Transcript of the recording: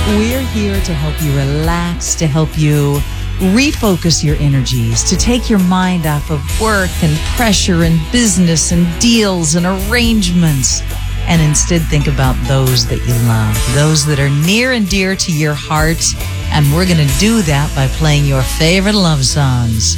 We're here to help you relax, to help you refocus your energies, to take your mind off of work and pressure and business and deals and arrangements, and instead think about those that you love, those that are near and dear to your heart. And we're going to do that by playing your favorite love songs.